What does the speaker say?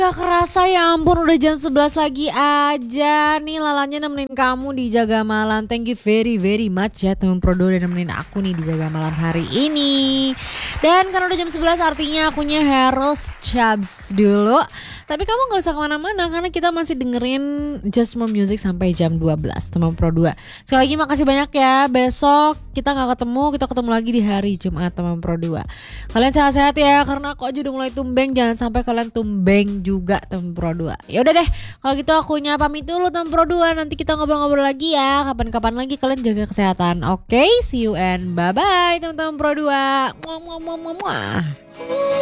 Gak kerasa ya ampun udah jam 11 lagi aja nih Lalanya nemenin kamu di Jaga Malam. Thank you very very much ya teman Prodo udah nemenin aku nih di Jaga Malam hari ini. Dan karena udah jam 11 artinya akunya harus cabs dulu. Tapi kamu gak usah kemana-mana karena kita masih dengerin Just More Music sampai jam 12 teman Pro 2. Sekali lagi makasih banyak ya. Besok kita gak ketemu, kita ketemu lagi di hari Jumat teman Pro 2. Kalian sehat-sehat ya karena aku aja udah mulai tumbeng. Jangan sampai kalian tumbeng juga teman Pro 2. Ya udah deh, kalau gitu akunya pamit dulu teman Pro 2. Nanti kita ngobrol-ngobrol lagi ya. Kapan-kapan lagi kalian jaga kesehatan. Oke, see you and bye-bye teman-teman Pro 2. Muah muah muah muah.